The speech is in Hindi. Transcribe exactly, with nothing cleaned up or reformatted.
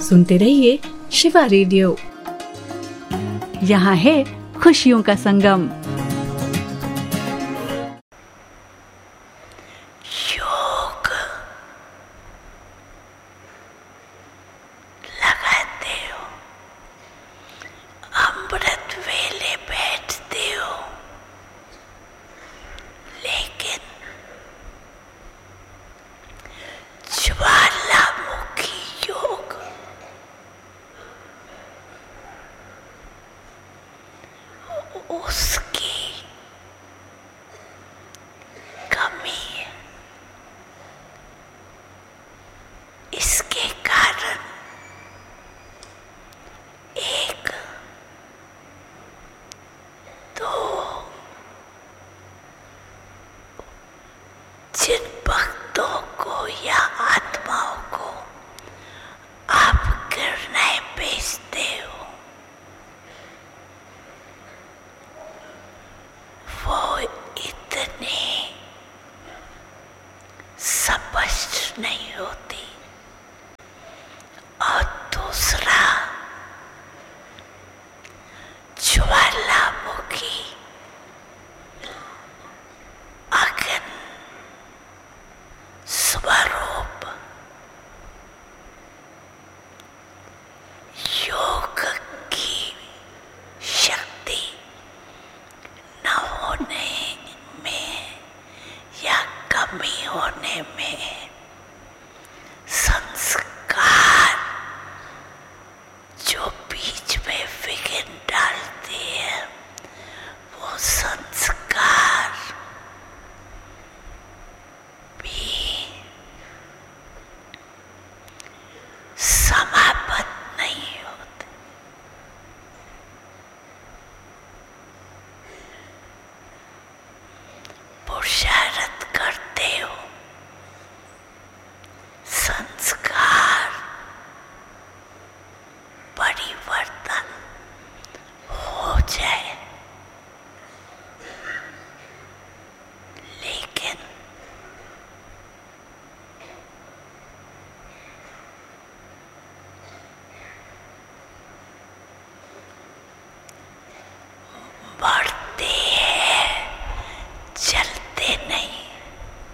सुनते रहिए शिवा रेडियो। यहाँ है खुशियों का संगम। योग लगाते हो, अमृत वेले बैठते हो, लेकिन ज्वालामुखी योग उसकी कमी है। इसके कारण एक तो जिन भक्तों को या आत्माओं को आप गिरने भेजते हो, वो इतने स्पष्ट नहीं होती। और दूसरा, ज्वालामुखी अग्नि स्वरूप योग की शक्ति न होने में या कमी होने में संस्कार जो बीच में विघ्न डालते हैं, वो संस्कार भी समाप्त नहीं होते। पुरुषार्थ करते हो, संस्कार परिवर्तन हो जाए।